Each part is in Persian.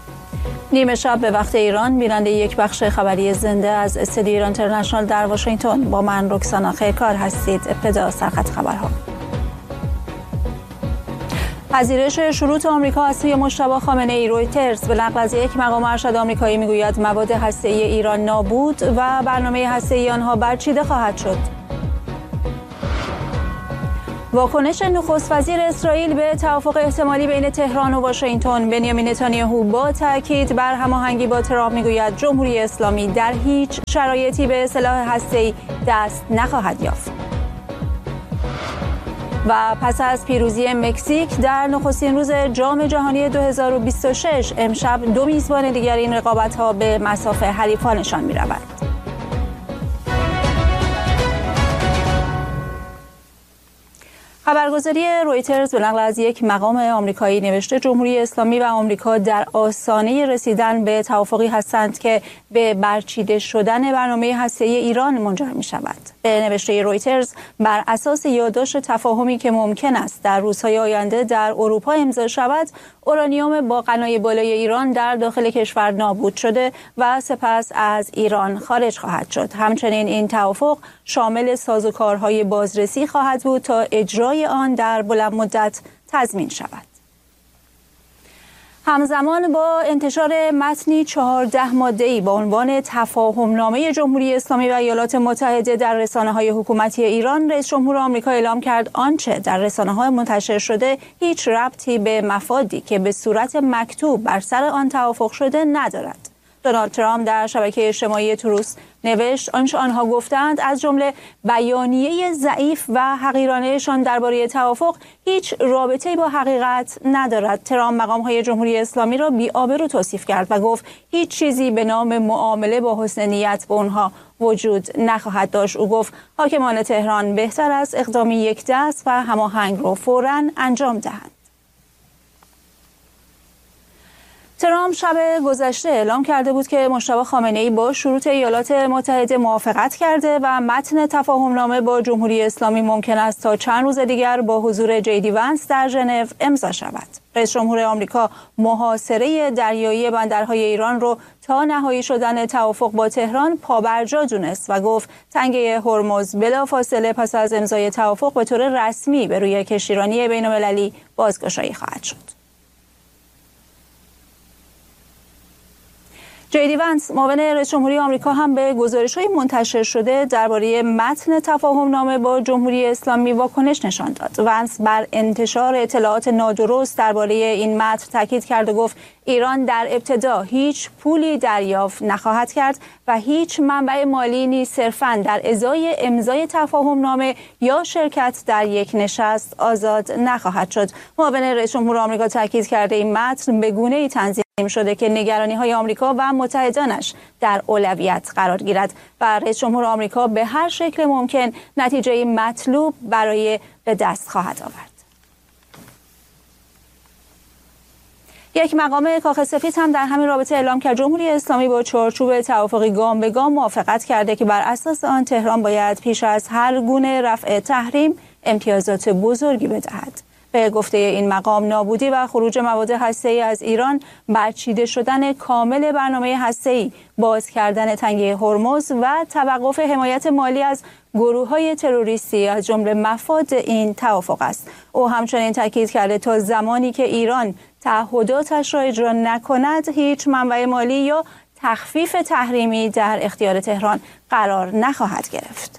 نیمه شب به وقت ایران بیننده یک بخش خبری زنده از استودیو ایران اینترنشنال در واشنگتن با من رکسانا خیرکار هستید. ابتدا سرخط خبرها. پذیرش شروط آمریکا از سوی مجتبی خامنه‌ای. رویترز به نقل از یک مقام ارشد آمریکایی میگوید مواد هسته‌ای ایران نابود و برنامه هسته‌ای آنها برچیده خواهد شد. واکنش نخست وزیر اسرائیل به توافق احتمالی بین تهران و واشنگتن. بنیامین نتانیاهو با تاکید بر هماهنگی با ترامپ میگوید جمهوری اسلامی در هیچ شرایطی به سلاح هسته‌ای دست نخواهد یافت. و پس از پیروزی مکزیک در نخستین روز جام جهانی 2026 امشب دو میزبان دیگر این رقابت‌ها به مصاف حریفانشان می‌روند. خبرگزاری رویترز به نقل از یک مقام آمریکایی نوشته جمهوری اسلامی و آمریکا در آستانه رسیدن به توافقی هستند که به برچیده شدن برنامه هسته‌ای ایران منجر می شود. به نوشته رویترز بر اساس یادداشت تفاهمی که ممکن است در روزهای آینده در اروپا امضا شود، اورانیوم با غنای بالای ایران در داخل کشور نابود شده و سپس از ایران خارج خواهد شد. همچنین این توافق شامل سازوکارهای بازرسی خواهد بود تا اجرای آن در بلند مدت تضمین شود. همزمان با انتشار متنی 14 ماده‌ای با عنوان تفاهمنامه جمهوری اسلامی و ایالات متحده در رسانه‌های حکومتی ایران، رئیس جمهور آمریکا اعلام کرد آنچه در رسانه‌ها منتشر شده هیچ ربطی به مفادی که به صورت مکتوب بر سر آن توافق شده ندارد. دونالد ترامپ در شبکه اجتماعی تروس نوشت آنچه آنها گفتند از جمله بیانیه ضعیف و حقیرانه‌شان درباره توافق هیچ رابطه‌ای با حقیقت ندارد. ترامپ مقام‌های جمهوری اسلامی را بی‌آبرو توصیف کرد و گفت هیچ چیزی به نام معامله با حسن نیت به آنها وجود نخواهد داشت. او گفت حاکمان تهران بهتر است اقدامی یک دست و هماهنگ را فوراً انجام دهند. ترامپ شب گذشته اعلام کرده بود که مجتبی خامنه‌ای با شروط ایالات متحده موافقت کرده و متن تفاهمنامه با جمهوری اسلامی ممکن است تا چند روز دیگر با حضور جی دی ونس در ژنو امضا شود. رئیس جمهور آمریکا محاصره دریایی بندرهای ایران رو تا نهایی شدن توافق با تهران پابرجا دونست و گفت تنگه هرمز بلافاصله پس از امضای توافق به طور رسمی به روی کشتیرانی بین‌المللی بازگشایی خواهد شد. جی دی ونس معاون رئیس جمهوری آمریکا هم به گزارش‌های منتشر شده درباره متن تفاهمنامه با جمهوری اسلامی واکنش نشان داد. ونس بر انتشار اطلاعات نادرست درباره این متن تاکید کرد و گفت ایران در ابتدا هیچ پولی دریافت نخواهد کرد و هیچ منبع مالی نیز صرفاً در ازای امضای تفاهمنامه یا شرکت در یک نشست آزاد نخواهد شد. معاون رئیس جمهور آمریکا تاکید کرده این متن به گونه‌ای تنظیم شده که نگرانی‌های آمریکا و متحدانش در اولویت قرار گیرد و رئیس جمهور آمریکا به هر شکل ممکن نتیجه مطلوب برای به دست خواهد آورد. یک مقام کاخ سفید هم در همین رابطه اعلام کرد جمهوری اسلامی با چارچوب توافقی گام به گام موافقت کرده که بر اساس آن تهران باید پیش از هر گونه رفع تحریم امتیازات بزرگی بدهد. به گفته این مقام نابودی و خروج مواد هسته‌ای از ایران، برچیده شدن کامل برنامه هسته‌ای، باز کردن تنگه هرمز و توقف حمایت مالی از گروه‌های تروریستی از جمله مفاد این توافق است. او همچنین تاکید کرده تا زمانی که ایران تعهداتش را اجرا نکند هیچ منبع مالی یا تخفیف تحریمی در اختیار تهران قرار نخواهد گرفت.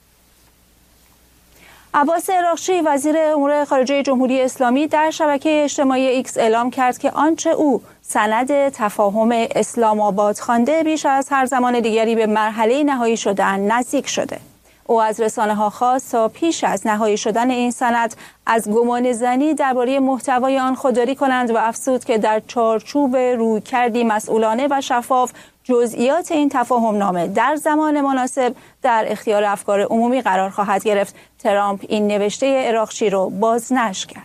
عباس عراقچی وزیر امور خارجه جمهوری اسلامی در شبکه اجتماعی ایکس اعلام کرد که آنچه او سند تفاهم اسلام آباد خوانده بیش از هر زمان دیگری به مرحله نهایی شدن نزدیک شده. او از رسانه‌ها خواست تا پیش از نهایی شدن این سند از گمان زنی درباره محتوای آن خودداری کنند و افزود که در چارچوب رویکردی مسئولانه و شفاف جزئیات این تفاهمنامه در زمان مناسب در اختیار افکار عمومی قرار خواهد گرفت. ترامپ این نوشته عراقچی رو بازنشر کرد.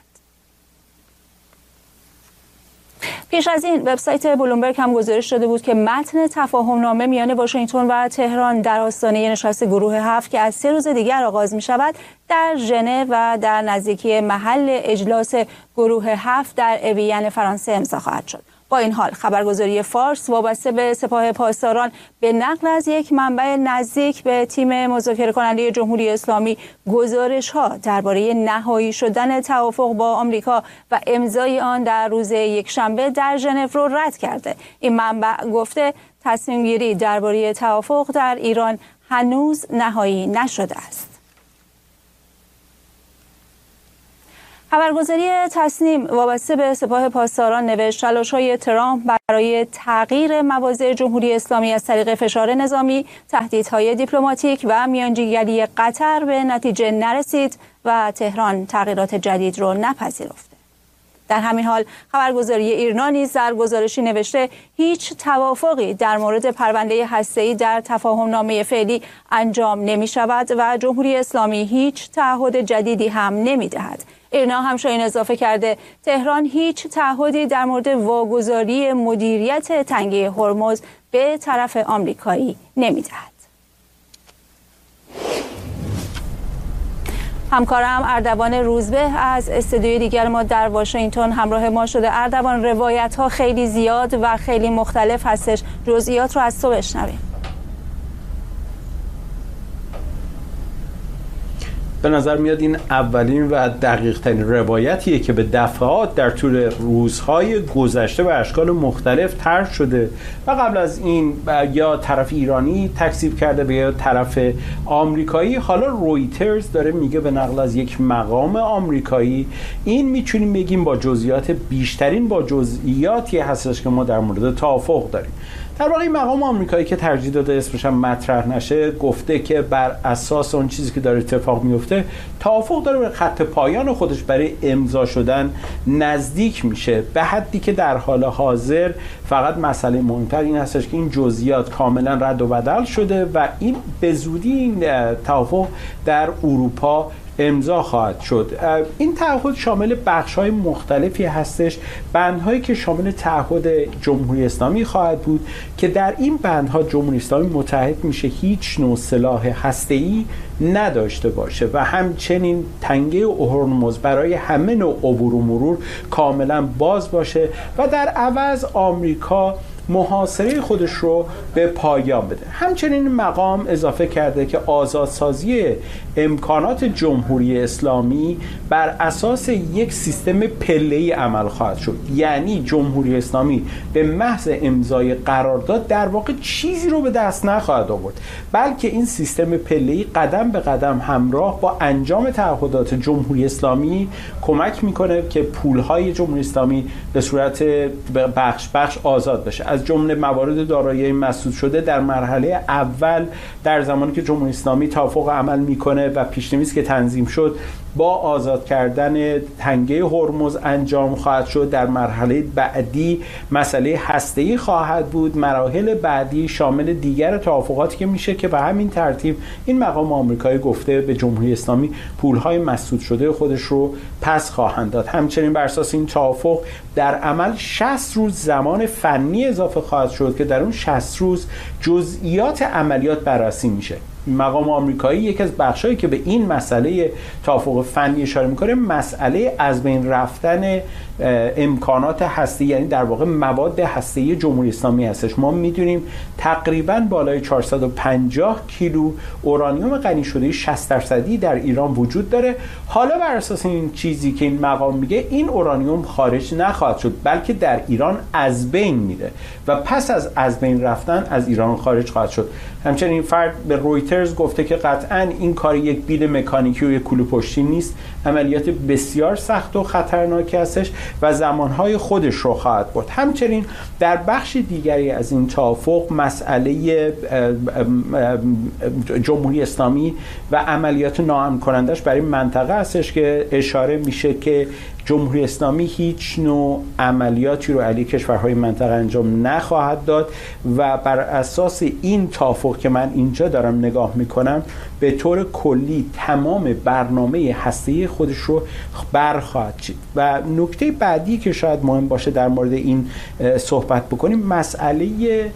پیش از این وبسایت بلومبرگ هم گزارش داده بود که متن تفاهمنامه میان واشنگتن و تهران در آستانه نشست گروه 7 که از 3 روز دیگر آغاز می شود در ژنو و در نزدیکی محل اجلاس گروه 7 در اوین فرانسه امضا خواهد شد. با این حال خبرگزاری فارس وابسته به سپاه پاسداران به نقل از یک منبع نزدیک به تیم مذاکره کننده جمهوری اسلامی گزارش‌ها درباره نهایی شدن توافق با آمریکا و امضای آن در روز یکشنبه در ژنو را رد کرده. این منبع گفته تصمیم گیری درباره توافق در ایران هنوز نهایی نشده است. خبرگزاری تصنیم وابسته به سپاه پاسداران نوشت تلاش‌های ترامپ برای تغییر مواضع جمهوری اسلامی از طریق فشار نظامی، تهدیدهای دیپلماتیک و میانجیگری قطر به نتیجه نرسید و تهران تغییرات جدید را نپذیرفته. در همین حال خبرگزاری ایرنا نیز در گزارشی نوشته هیچ توافقی در مورد پرونده هسته‌ای در تفاهم‌نامه فعلی انجام نمی‌شود و جمهوری اسلامی هیچ تعهد جدیدی هم نمی‌دهد. ایرنا همچنین اضافه کرده تهران هیچ تعهدی در مورد واگذاری مدیریت تنگه هرمز به طرف آمریکایی نمی‌دهد. همکارم اردوان روزبه از استودیوی دیگر ما در واشنگتن همراه ما شده. اردوان، روایت‌ها خیلی زیاد و خیلی مختلف هستش، جزئیات رو از تو بشنویم. به نظر میاد این اولین و دقیق ترین روایتیه که به دفعات در طول روزهای گذشته و اشکال مختلف طرح شده و قبل از این یا طرف ایرانی تکذیب کرده به یا طرف آمریکایی. حالا رویترز داره میگه به نقل از یک مقام آمریکایی این میتونیم بگیم با جزئیات بیشترین با جزئیاتی هستش که ما در مورد توافق داریم. در واقع مقام آمریکایی که ترجیح داده اسمش هم مطرح نشه گفته که بر اساس اون چیزی که داره اتفاق میفته توافق داره به خط پایان خودش برای امضا شدن نزدیک میشه، به حدی که در حال حاضر فقط مسئله مهمتر این هستش که این جزئیات کاملا رد و بدل شده و این به زودی این توافق در اروپا امضا خواهد شد. این تعهد شامل بخش‌های مختلفی هستش، بندهایی که شامل تعهد جمهوری اسلامی خواهد بود که در این بندها جمهوری اسلامی متحد میشه هیچ نوع سلاح هسته‌ای نداشته باشه و همچنین تنگه هرمز برای همه نوع عبور و مرور کاملا باز باشه و در عوض آمریکا محاصره خودش رو به پایان بده. همچنین مقام اضافه کرده که آزادسازی امکانات جمهوری اسلامی بر اساس یک سیستم پله‌ای عمل خواهد شد، یعنی جمهوری اسلامی به محض امضای قرارداد در واقع چیزی رو به دست نخواهد آورد، بلکه این سیستم پله‌ای قدم به قدم همراه با انجام تعهدات جمهوری اسلامی کمک میکنه که پولهای جمهوری اسلامی به صورت بخش آزاد بشه. از جمله موارد دارایی مسدود شده در مرحله اول در زمانی که جمهوری اسلامی توافق عمل میکنه و پیشنویس که تنظیم شد با آزاد کردن تنگه هرمز انجام خواهد شد. در مرحله بعدی مسئله هسته‌ای خواهد بود. مراحل بعدی شامل دیگر توافقاتی که میشه که به همین ترتیب این مقام آمریکایی گفته به جمهوری اسلامی پولهای مسدود شده خودش رو پس خواهند داد. همچنین بر اساس این توافق در عمل 60 روز زمان فنی اضافه خواهد شد که در اون 60 روز جزئیات عملیات بررسی میشه. مقام آمریکایی یک از بخشایی که به این مسئله توافق فنی اشاره میکنه مسئله از بین رفتن امکانات هسته‌ای، یعنی در واقع مواد هسته‌ای جمهوری اسلامی هستش. ما میدونیم تقریبا بالای 450 کیلو اورانیوم غنی شده 60% در ایران وجود داره. حالا بر اساس این چیزی که این مقام میگه این اورانیوم خارج نخواهد شد، بلکه در ایران از بین میره و پس از بین رفتن از ایران خارج خواهد شد. همچنین فرد به رویترز گفته که قطعاً این کار یک بیل مکانیکی و یک کوله پشتی نیست، عملیات بسیار سخت و خطرناکی هستش و زمانهای خودش رو خواهد برد. همچنین در بخش دیگری از این توافق مسئله جمهوری اسلامی و عملیات ناامن کنندش برای منطقه هستش که اشاره میشه که جمهوری اسلامی هیچ نوع عملیاتی رو علیه کشورهای منطقه انجام نخواهد داد و بر اساس این توافق که من اینجا دارم نگاه میکنم به طور کلی تمام برنامه هسته‌ای خودش رو برخواهد چید. و نکته بعدی که شاید مهم باشه در مورد این صحبت بکنیم مسئله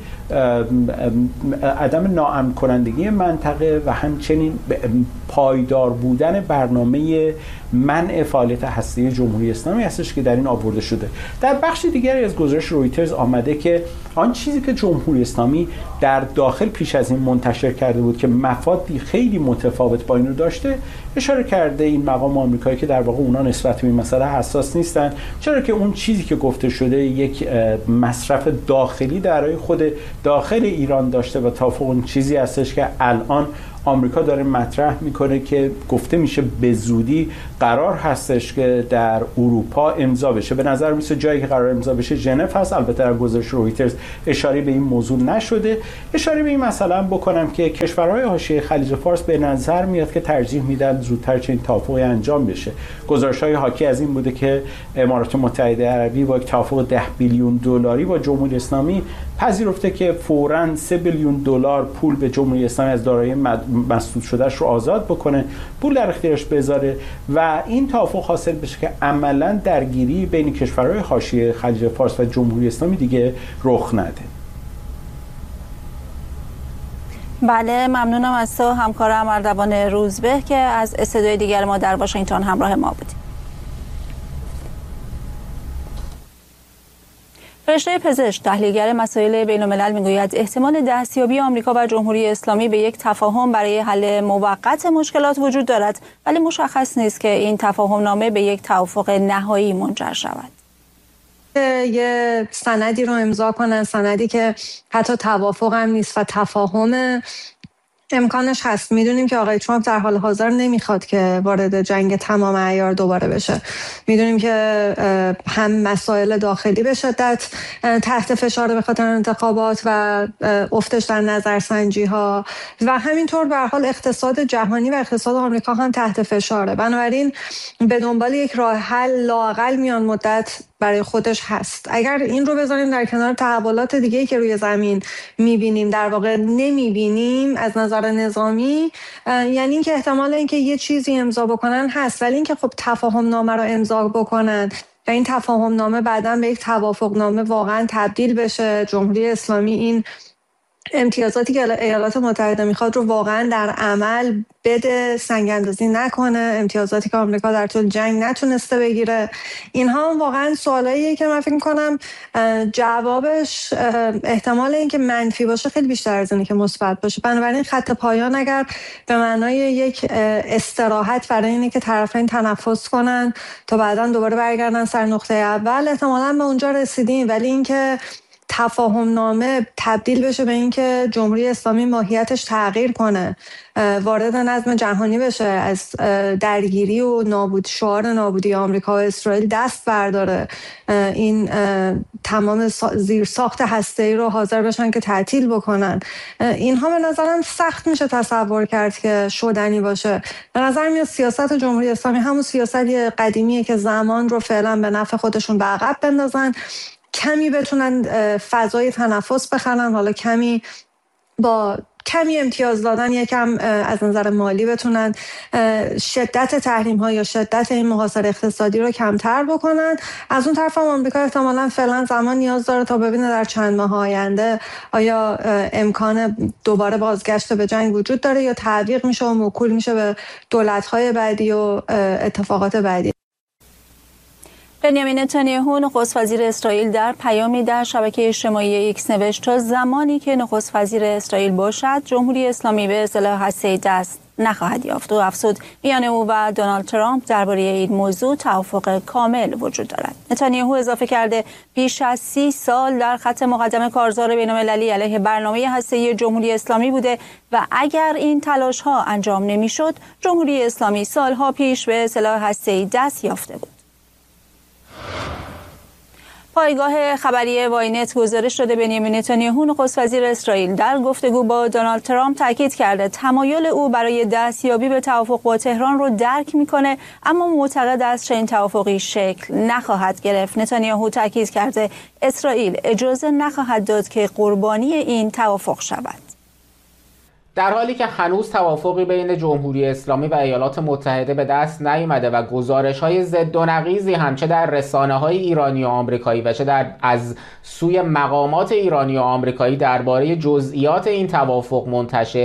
عدم ناامن کنندگی منطقه و همچنین پایدار بودن برنامه منع فعالیت هسته‌ای جمهوری جمهوری اسلامی هستش که در این آورده شده. در بخش دیگری از گزارش رویترز آمده که آن چیزی که جمهوری اسلامی در داخل پیش از این منتشر کرده بود که مفادی خیلی متفاوت با اینو داشته، اشاره کرده این مقام آمریکایی که در واقع اونا نسبت به این مسئله حساس نیستن، چرا که اون چیزی که گفته شده یک مصرف داخلی درای خود داخل ایران داشته و توافق اون چیزی هستش که الان آمریکا داره مطرح میکنه که گفته میشه به زودی قرار هستش که در اروپا امضا بشه. به نظر میسه جایی که قرار امضا بشه ژنو هست. البته در گزارش رویترز اشاره به این موضوع نشده. اشاره به این مثلا بکنم که کشورهای حاشیه خلیج فارس به نظر میاد که ترجیح میدن زودتر چنین توافقی انجام بشه. گزارش‌های حاکی از این بوده که امارات متحده عربی با یک توافق 10 بیلیون دلاری با جمهوری اسلامی پذیرفته که فوراً 3 بیلیون دلار پول به جمهوری اسلامی از دارایی مسدود شدهش رو آزاد بکنه، پول در اختیارش بذاره و این توافق حاصل بشه که عملاً درگیری بین کشورهای حاشیه خلیج فارس و جمهوری اسلامی دیگه رخ نده. بله، ممنونم از تو همکارم اردوان روزبه که از استودیوی دیگر ما در واشنگتن همراه ما بودی. فرشته پزشک تحلیلگر مسائل بین‌الملل میگوید احتمال دستیابی آمریکا و جمهوری اسلامی به یک تفاهم برای حل موقت مشکلات وجود دارد، ولی مشخص نیست که این تفاهم نامه به یک توافق نهایی منجر شود. یه سندی رو امضا کنن، سندی که حتی توافق هم نیست و تفاهم امکانش هست. میدونیم که آقای ترامپ در حال حاضر نمیخواد که وارد جنگ تمام عیار دوباره بشه. میدونیم که هم مسائل داخلی به شدت تحت فشار به خاطر انتخابات و افتش در نظرسنجی ها و همینطور به هر حال اقتصاد جهانی و اقتصاد آمریکا هم تحت فشاره. بنابراین به دنبال یک راه حل لااقل میان مدت برای خودش هست. اگر این رو بذاریم در کنار تحولات دیگه‌ای که روی زمین می‌بینیم، در واقع نمی‌بینیم از نظر نظامی، یعنی اینکه احتمال اینکه یه چیزی امضا بکنن هست، ولی اینکه خب تفاهم نامه رو امضا بکنن و این تفاهم نامه بعداً به یک توافق نامه واقعاً تبدیل بشه، جمهوری اسلامی این امتیازاتی که ایالات متحده میخواد رو واقعا در عمل بده، سنگ‌اندازی نکنه، امتیازاتی که آمریکا در طول جنگ نتونسته بگیره، اینها واقعا سوالاییه که من فکر می‌کنم جوابش احتمال اینکه منفی باشه خیلی بیشتر از اینه که مثبت باشه. بنابراین خط پایان اگر به معنای یک استراحت برای اینه که طرفین تنفس کنن تا بعداً دوباره برگردن سر نقطه اول، احتمالاً به اونجا رسیدیم، ولی اینکه تفاهم نامه تبدیل بشه به اینکه جمهوری اسلامی ماهیتش تغییر کنه، وارد نظم جهانی بشه، از درگیری و شعار نابودی آمریکا و اسرائیل دست برداره، این تمام زیرساخت هسته‌ای رو حاضر بشن که تعطیل بکنن، اینها به نظرم سخت میشه تصور کرد که شدنی باشه. به نظر میاد سیاست جمهوری اسلامی همون سیاستی قدیمیه که زمان رو فعلا به نفع خودشون به عقب بندازن، کمی بتونن فضای تنفس بخرن، حالا کمی با کمی امتیاز دادن، یکم از نظر مالی بتونن شدت تحریم ها یا شدت این محاصره اقتصادی رو کمتر بکنن. از اون طرف هم آمریکا احتمالاً فعلا زمان نیاز داره تا ببینه در چند ماه آینده آیا امکان دوباره بازگشت به جنگ وجود داره یا تعویق میشه و موکول میشه به دولت‌های بعدی و اتفاقات بعدی. بنیامین نتانیاهو نخست وزیر اسرائیل در پیامی در شبکه اجتماعی ایکس نوشت تا زمانی که نخست وزیر اسرائیل باشد جمهوری اسلامی به سلاح هسته‌ای دست نخواهد یافت و افزود میان او و دونالد ترامپ درباره این موضوع توافق کامل وجود دارد. نتانیاهو اضافه کرده بیش از 30 سال در خط مقدم کارزار بین‌المللی علیه برنامه هسته‌ای جمهوری اسلامی بوده و اگر این تلاش‌ها انجام نمی‌شد جمهوری اسلامی سالها پیش به سلاح هسته‌ای دست یافته بود. پایگاه خبری واینت گزارش داده بنیامین نتانیاهو نخست وزیر اسرائیل در گفتگو با دونالد ترامپ تاکید کرده تمایل او برای دستیابی به توافق با تهران رو درک میکنه، اما معتقد است چنین توافقی شکل نخواهد گرفت. نتانیاهو تاکید کرده اسرائیل اجازه نخواهد داد که قربانی این توافق شود. در حالی که هنوز توافقی بین جمهوری اسلامی و ایالات متحده به دست نیامده و گزارش‌های ضد و نقیضی هم چه در رسانه‌های ایرانی و آمریکایی و چه از سوی مقامات ایرانی و آمریکایی درباره جزئیات این توافق منتشر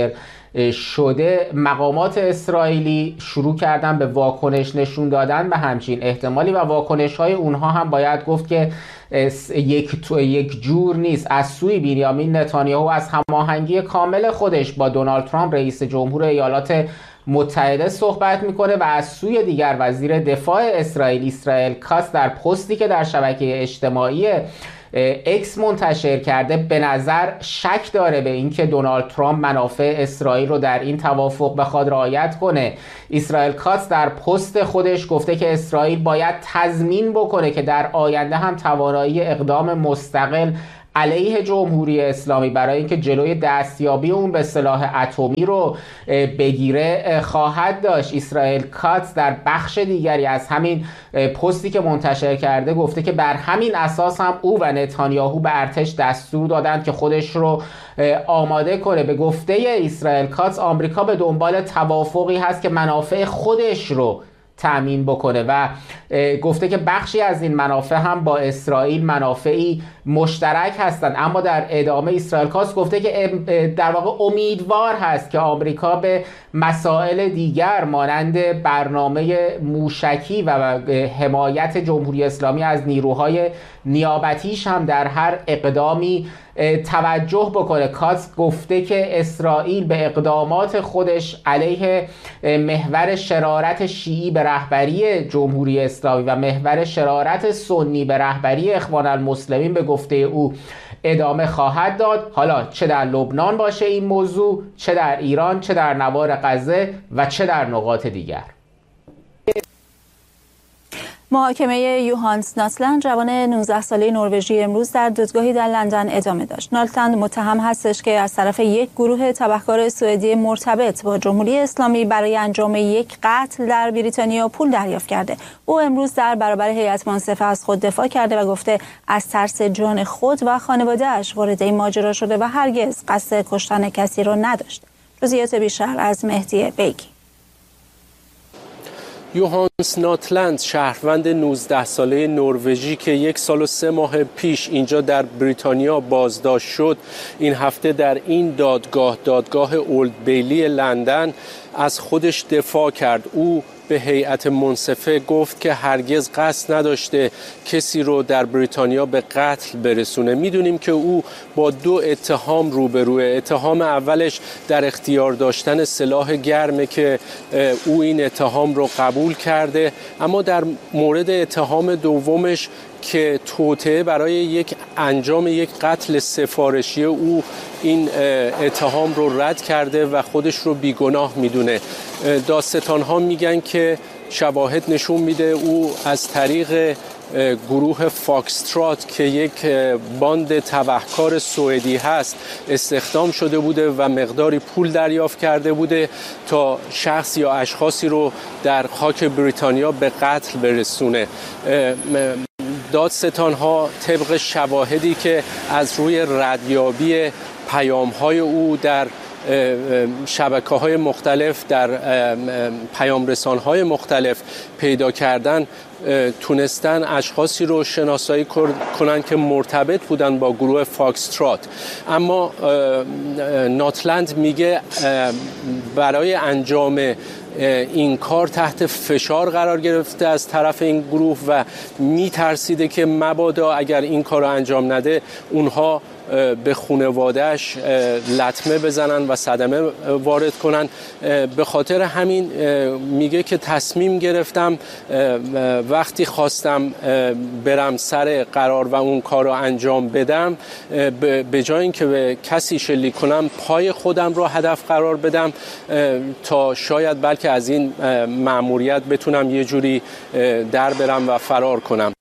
شده، مقامات اسرائیلی شروع کردن به واکنش نشون دادن به همچین احتمالی و واکنش‌های اونها هم باید گفت که یک جور نیست. از سوی بنیامین نتانیاهو از هماهنگی کامل خودش با دونالد ترامپ رئیس جمهور ایالات متحده صحبت میکنه و از سوی دیگر وزیر دفاع اسرائیل کاتس در پستی که در شبکه اجتماعی اکس منتشر کرده به نظر شک داره به اینکه دونالد ترامپ منافع اسرائیل رو در این توافق بخواد رعایت کنه. اسرائیل کاتس در پست خودش گفته که اسرائیل باید تضمین بکنه که در آینده هم توانایی اقدام مستقل علیه جمهوری اسلامی برای اینکه جلوی دستیابی اون به سلاح اتمی رو بگیره خواهد داشت. اسرائیل کاتس در بخش دیگری از همین پستی که منتشر کرده گفته که بر همین اساس هم او و نتانیاهو به ارتش دستور دادند که خودش رو آماده کنه. به گفته اسرائیل کاتس آمریکا به دنبال توافقی هست که منافع خودش رو تأمین بکنه و گفته که بخشی از این منافع هم با اسرائیل منافعی مشترک هستند، اما در ادامه اسرائیل کاتس گفته که در واقع امیدوار هست که آمریکا به مسائل دیگر مانند برنامه موشکی و حمایت جمهوری اسلامی از نیروهای نیابتیش هم در هر اقدامی توجه بکنه. کاتس گفته که اسرائیل به اقدامات خودش علیه محور شرارت شیعی به رهبری جمهوری اسلامی و محور شرارت سنی به رهبری اخوان المسلمین به گفته او ادامه خواهد داد، حالا چه در لبنان باشه این موضوع، چه در ایران، چه در نوار غزه و چه در نقاط دیگر. محاکمه یوهانس ناتلند جوان 19 ساله نروژی امروز در دادگاهی در لندن ادامه داشت. ناتلند متهم هستش که از طرف یک گروه تبهکار سوئدی مرتبط با جمهوری اسلامی برای انجام یک قتل در بریتانیا پول دریافت کرده. او امروز در برابر هیئت منصفه از خود دفاع کرده و گفته از ترس جان خود و خانواده‌اش وارد این ماجرا شده و هرگز قصد کشتن کسی را نداشت. جزئیات بیشتر از مهدی بیگی. یوهانس ناتلند شهروند 19 ساله نروژی که 1 سال و 3 ماه پیش اینجا در بریتانیا بازداشت شد، این هفته در این دادگاه اولد بیلی لندن از خودش دفاع کرد. او به هیئت منصفه گفت که هرگز قصد نداشته کسی رو در بریتانیا به قتل برسونه. میدونیم که او با 2 اتهام روبروه. اتهام اولش در اختیار داشتن سلاح گرمه که او این اتهام رو قبول کرده، اما در مورد اتهام دومش که توطئه برای انجام یک قتل سفارشی او این اتهام رو رد کرده و خودش رو بیگناه میدونه. دادستان‌ها میگن که شواهد نشون میده او از طریق گروه فاکسترات که یک باند تبهکار سوئدی هست استخدام شده بوده و مقداری پول دریافت کرده بوده تا شخص یا اشخاصی رو در خاک بریتانیا به قتل برسونه. دادستان‌ها طبق شواهدی که از روی ردیابی پیام‌های او در شبکه‌های مختلف، در پیام‌رسان‌های مختلف پیدا کردن، تونستن اشخاصی رو شناسایی کنن که مرتبط بودن با گروه فاکسترات. اما ناتلند میگه برای انجام این کار تحت فشار قرار گرفته از طرف این گروه و میترسیده که مبادا اگر این کار رو انجام نده اونها به خانواده‌اش لطمه بزنن و صدمه وارد کنن. به خاطر همین میگه که تصمیم گرفتم وقتی خواستم برم سر قرار و اون کار رو انجام بدم، به جای اینکه به کسی شلیک کنم پای خودم رو هدف قرار بدم تا شاید بلکه از این مأموریت بتونم یه جوری در برم و فرار کنم.